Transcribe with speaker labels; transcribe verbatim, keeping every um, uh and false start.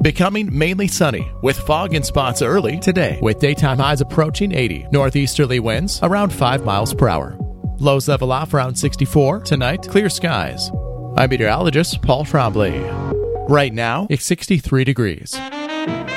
Speaker 1: becoming mainly sunny with fog in spots early today, with daytime highs approaching eighty. Northeasterly winds around five miles per hour. Lows level off around sixty-four. Tonight, clear skies. I'm meteorologist Paul Trombley. Right now, it's sixty-three degrees.